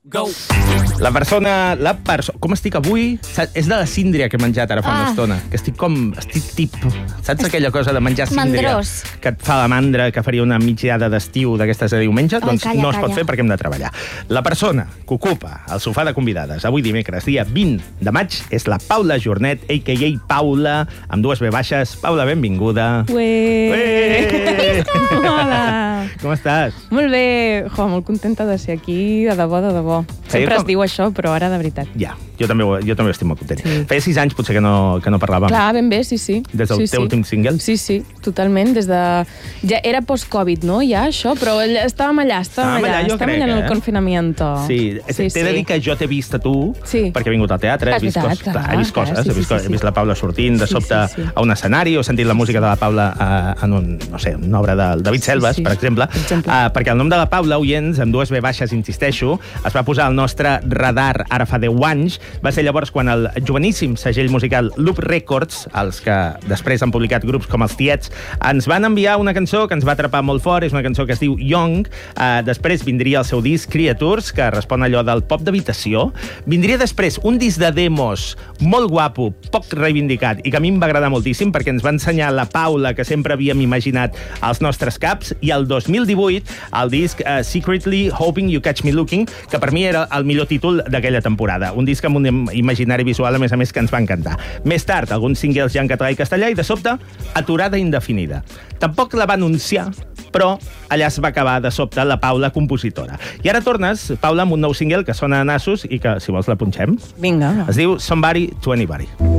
Go. Com estic avui? És de la síndria que he menjat ara fa una estona. Que estic tip. Saps aquella cosa de menjar síndria? Mandrós. Que et fa la mandra, que faria una migdiada d'estiu d'aquestes de diumenge? Doncs calla, no es pot calla. fer perquè hem de treballar. La persona que ocupa el sofà de convidades avui dimecres, dia 20 de maig, és la Paula Jornet, a.k.a. Paula, amb dues B baixes. Paula, benvinguda. Ué! Hola! Com estàs? Molt bé. Molt contenta de ser aquí, de debò, de debò. Sempre es diu això, però ara de veritat. Ja, jo també estic molt content. Sí. Feia 6 anys potser que no parlàvem. Clar, ben bé, sí. Des del teu últim single? Sí, totalment. Ja era post-Covid, no? Ja, això, però estàvem allà en el confinamiento. Sí, t'he de dir que jo t'he vist a tu, Sí. perquè he vingut al teatre, he vist coses, he vist la Paula sortint de sobte a un escenari, he sentit la música de la Paula en una obra del David Selves, per exemple, perquè el nom de la Paula, oients, amb dues B baixes, insisteixo, es va posar al nostre radar ara fa 10 anys. Va ser llavors quan el joveníssim segell musical Loop Records, els que després han publicat grups com els Tiets, ens van enviar una cançó que ens va atrapar molt fort, és una cançó que es diu Young. Després vindria el seu disc Creatures, que respon a allò del pop d'habitació. Vindria després un disc de demos molt guapo, poc reivindicat, i que a mi em va agradar moltíssim perquè ens va ensenyar la Paula que sempre havíem imaginat als nostres caps, i el 2018 el disc Secretly Hoping You Catch Me Looking, que per mi era el millor títol d'aquella temporada. Un disc amb un imaginari visual, a més, que ens va encantar. Més tard, alguns singles ja en català i castellà, i de sobte, aturada indefinida. Tampoc la va anunciar, però allà es va acabar de sobte la Paula compositora. I ara tornes, Paula, amb un nou single que sona a nassos i que, si vols, la punxem. Vinga. Es diu Somebody to Anybody.